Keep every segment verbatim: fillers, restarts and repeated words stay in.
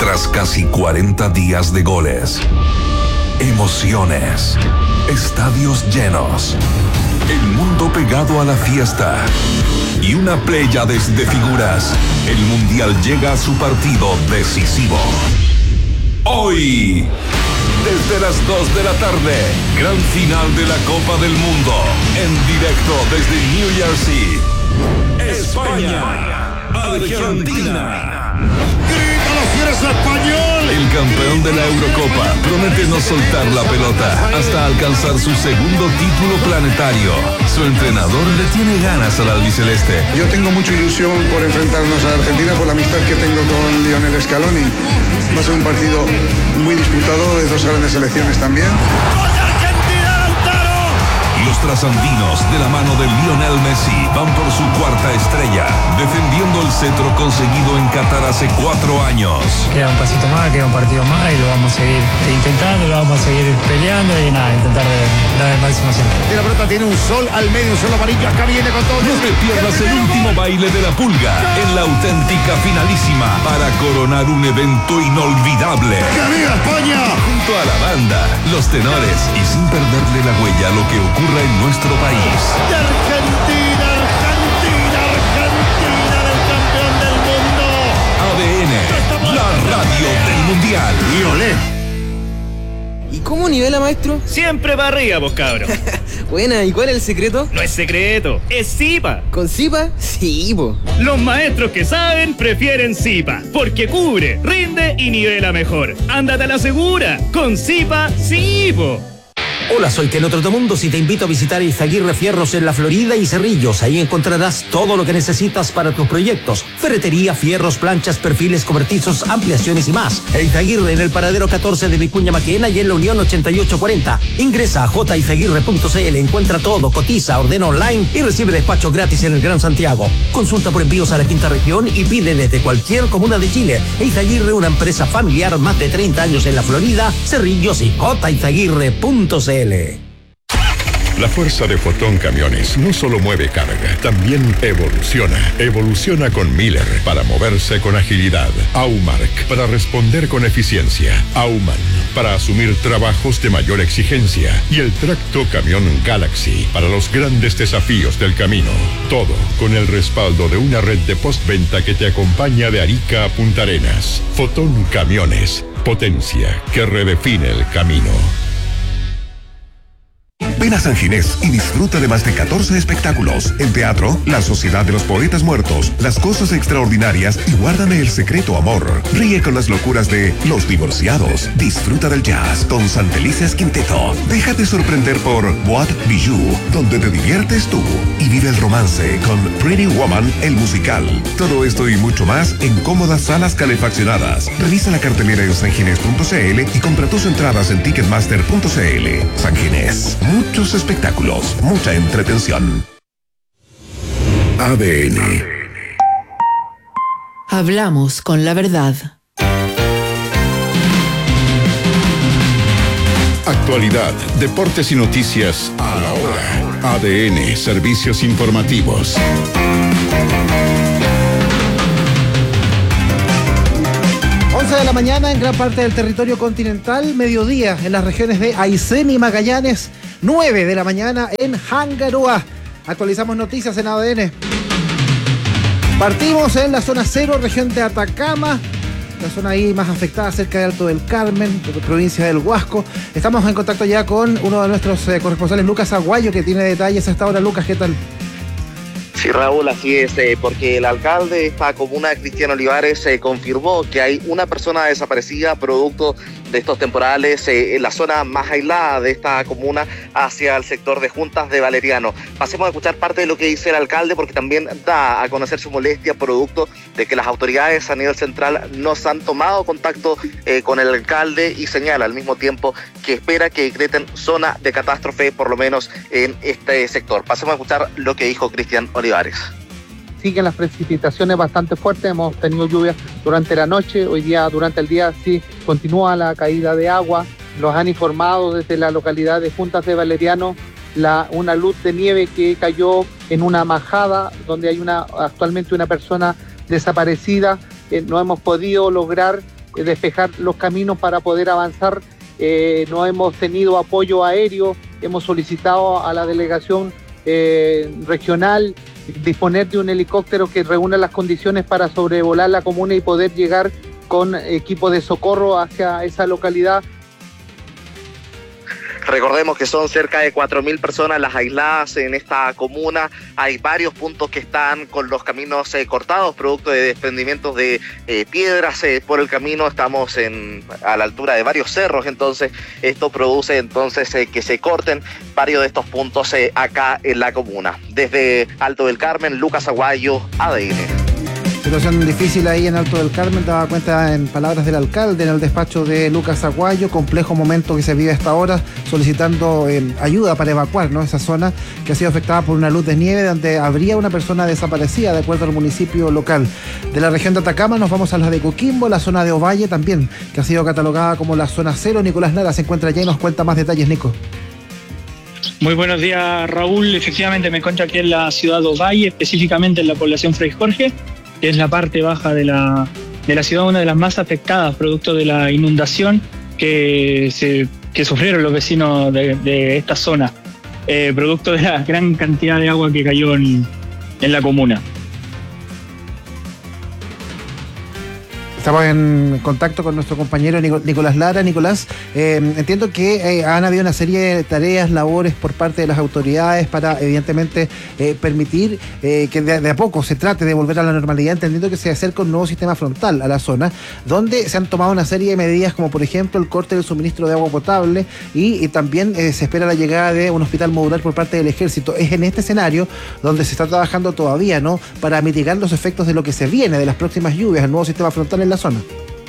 tras casi cuarenta días de goles, emociones, estadios llenos, el mundo pegado a la fiesta y una pléyades de figuras, el Mundial llega a su partido decisivo. Hoy, desde las dos de la tarde, gran final de la Copa del Mundo, en directo desde New Jersey, España, Argentina. ¡Grita los fieros español! El campeón de la Eurocopa promete no soltar la pelota hasta alcanzar su segundo título planetario. Su entrenador le tiene ganas al albiceleste. Yo tengo mucha ilusión por enfrentarnos a Argentina por la amistad que tengo con Lionel Scaloni. Va a ser un partido muy disputado de dos grandes selecciones también. Los trasandinos, de la mano de Lionel Messi, van por su cuarta estrella, defendiendo el cetro conseguido en Qatar hace cuatro años. Queda un pasito más, queda un partido más y lo vamos a seguir intentando, lo vamos a seguir peleando y nada, intentar de, dar el máximo siempre. Y la pelota tiene un sol al medio, un sol amarillo, acá viene con todo. No te pierdas el último baile de la pulga en la auténtica finalísima para coronar un evento inolvidable. ¡Que viva España! Junto a la banda, los tenores y sin perderle la huella a lo que ocurre en nuestro país. De Argentina, Argentina, Argentina, del campeón del mundo. A D N, la radio del mundial. Y olé. ¿Y cómo nivela, maestro? Siempre para arriba, vos cabros. Buena, ¿y cuál es el secreto? No es secreto, es Zipa. ¿Con Zipa? Sí, po. Los maestros que saben prefieren Zipa, porque cubre, rinde y nivela mejor. Ándate a la segura, con Zipa, sí, po. Hola, soy Teno Trotamundos y te invito a visitar Izaguirre Fierros en La Florida y Cerrillos. Ahí encontrarás todo lo que necesitas para tus proyectos. Ferretería, fierros, planchas, perfiles cobertizos, ampliaciones y más. E Izaguirre en el paradero catorce de Vicuña Maquena y en la Unión ochenta y ocho cuarenta. Ingresa a j izaguirre punto c l, encuentra todo, cotiza, ordena online y recibe despacho gratis en el Gran Santiago. Consulta por envíos a la quinta región y pide desde cualquier comuna de Chile. E Izaguirre, una empresa familiar, más de treinta años en La Florida, Cerrillos y j izaguirre punto c l. La fuerza de Fotón Camiones no solo mueve carga, también evoluciona. Evoluciona con Miller para moverse con agilidad. Aumark para responder con eficiencia. Auman para asumir trabajos de mayor exigencia. Y el tracto camión Galaxy para los grandes desafíos del camino. Todo con el respaldo de una red de postventa que te acompaña de Arica a Punta Arenas. Fotón Camiones, potencia que redefine el camino. Ven a San Ginés y disfruta de más de catorce espectáculos. En teatro, La Sociedad de los Poetas Muertos, Las Cosas Extraordinarias y Guárdame el Secreto Amor. Ríe con las locuras de Los Divorciados. Disfruta del jazz con Santelices Quinteto. Déjate sorprender por Boîte Bijou, donde te diviertes tú. Y vive el romance con Pretty Woman, el musical. Todo esto y mucho más en cómodas salas calefaccionadas. Revisa la cartelera en sanginés punto c l y compra tus entradas en ticketmaster punto c l. San Ginés. Muchos espectáculos, mucha entretención. A D N. Hablamos con la verdad. Actualidad, deportes y noticias a la hora. A D N, servicios informativos. once de la mañana en gran parte del territorio continental, mediodía en las regiones de Aysén y Magallanes, nueve de la mañana en Hangaroa. Actualizamos noticias en A D N. Partimos en la zona cero, región de Atacama, la zona ahí más afectada cerca de Alto del Carmen, provincia del Huasco. Estamos en contacto ya con uno de nuestros eh, corresponsales, Lucas Aguayo, que tiene detalles hasta ahora. Lucas, ¿qué tal? Sí, Raúl, así es, eh, porque el alcalde de esta comuna, Cristian Olivares, eh, confirmó que hay una persona desaparecida producto de estos temporales eh, en la zona más aislada de esta comuna hacia el sector de Juntas de Valeriano. Pasemos a escuchar parte de lo que dice el alcalde, porque también da a conocer su molestia producto de que las autoridades a nivel central no se han tomado contacto eh, con el alcalde, y señala al mismo tiempo que espera que decreten zona de catástrofe por lo menos en este sector. Pasemos a escuchar lo que dijo Cristian Olivares. Siguen las precipitaciones bastante fuertes, hemos tenido lluvias durante la noche, hoy día durante el día sí continúa la caída de agua. Nos han informado desde la localidad de Juntas de Valeriano la, una luz de nieve que cayó en una majada donde hay una actualmente una persona desaparecida. Eh, no hemos podido lograr eh, despejar los caminos para poder avanzar. Eh, no hemos tenido apoyo aéreo, hemos solicitado a la delegación eh, regional disponer de un helicóptero que reúna las condiciones para sobrevolar la comuna y poder llegar con equipo de socorro hacia esa localidad. Recordemos que son cerca de cuatro mil personas las aisladas en esta comuna. Hay varios puntos que están con los caminos eh, cortados, producto de desprendimientos de eh, piedras eh, por el camino. Estamos en, a la altura de varios cerros, entonces esto produce entonces eh, que se corten varios de estos puntos eh, acá en la comuna. Desde Alto del Carmen, Lucas Aguayo, A D N. Situación difícil ahí en Alto del Carmen, daba cuenta en palabras del alcalde en el despacho de Lucas Aguayo, complejo momento que se vive a esta hora, solicitando eh, ayuda para evacuar, ¿no?, esa zona que ha sido afectada por una luz de nieve donde habría una persona desaparecida, de acuerdo al municipio local. De la región de Atacama nos vamos a la de Coquimbo, la zona de Ovalle también, que ha sido catalogada como la zona cero. Nicolás Lara se encuentra allá y nos cuenta más detalles, Nico. Muy buenos días, Raúl. Efectivamente me encuentro aquí en la ciudad de Ovalle, específicamente en la población Fray Jorge, que es la parte baja de la, de la ciudad, una de las más afectadas producto de la inundación que, se, que sufrieron los vecinos de, de esta zona, eh, producto de la gran cantidad de agua que cayó en, en la comuna. Estamos en contacto con nuestro compañero Nicolás Lara. Nicolás, eh, entiendo que eh, han habido una serie de tareas, labores por parte de las autoridades para, evidentemente, eh, permitir eh, que de, de a poco se trate de volver a la normalidad, entendiendo que se acerca un nuevo sistema frontal a la zona, donde se han tomado una serie de medidas, como por ejemplo el corte del suministro de agua potable y, y también eh, se espera la llegada de un hospital modular por parte del Ejército. Es en este escenario donde se está trabajando todavía, ¿no?, para mitigar los efectos de lo que se viene, de las próximas lluvias, el nuevo sistema frontal en la zona.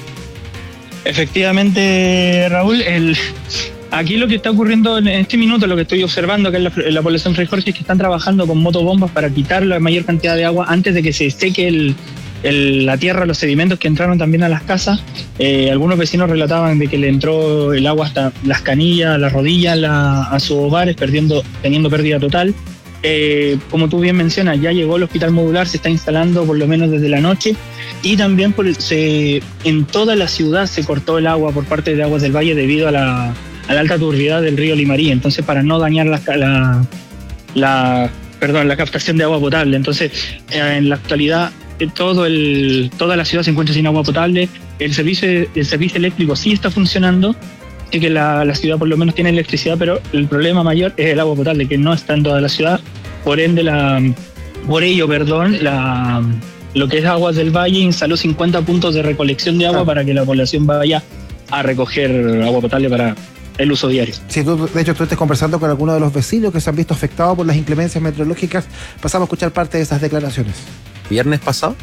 Efectivamente, Raúl, el, aquí lo que está ocurriendo en este minuto, lo que estoy observando acá en la, en la población Fray Jorge, es que están trabajando con motobombas para quitar la mayor cantidad de agua antes de que se seque el, el, la tierra, los sedimentos que entraron también a las casas. Eh, algunos vecinos relataban de que le entró el agua hasta las canillas, las rodillas la, a sus hogares, perdiendo, teniendo pérdida total. Eh, como tú bien mencionas, ya llegó el hospital modular, se está instalando por lo menos desde la noche, y también por, se, en toda la ciudad se cortó el agua por parte de Aguas del Valle debido a la, a la alta turbidez del río Limarí, entonces para no dañar la, la, la, perdón, la captación de agua potable. Entonces eh, en la actualidad eh, todo el, toda la ciudad se encuentra sin agua potable. El servicio, el servicio eléctrico sí está funcionando, así que la, la ciudad por lo menos tiene electricidad, pero el problema mayor es el agua potable, que no está en toda la ciudad. Por ende, la, por ello, perdón, la, lo que es Aguas del Valle instaló cincuenta puntos de recolección de agua ah. para que la población vaya a recoger agua potable para el uso diario. Sí, tú, de hecho, tú estás conversando con algunos de los vecinos que se han visto afectados por las inclemencias meteorológicas. Pasamos a escuchar parte de esas declaraciones. Viernes pasado,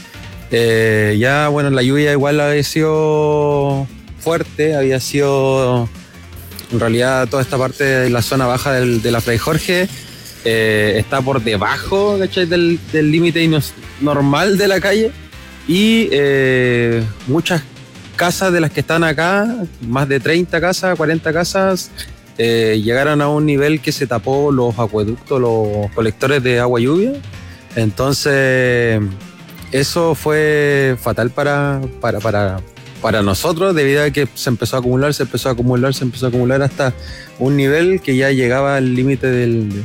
eh, ya, bueno, la lluvia igual había sido fuerte, había sido, en realidad, toda esta parte de la zona baja del, de la Fray Jorge eh, está por debajo, ¿cachai?, del límite normal de la calle, y eh, muchas casas de las que están acá, más de treinta casas, cuarenta casas, eh, llegaron a un nivel que se tapó los acueductos, los colectores de agua lluvia. Entonces eso fue fatal para, para, para, para nosotros, debido a que se empezó a acumular, se empezó a acumular, se empezó a acumular hasta un nivel que ya llegaba al límite del,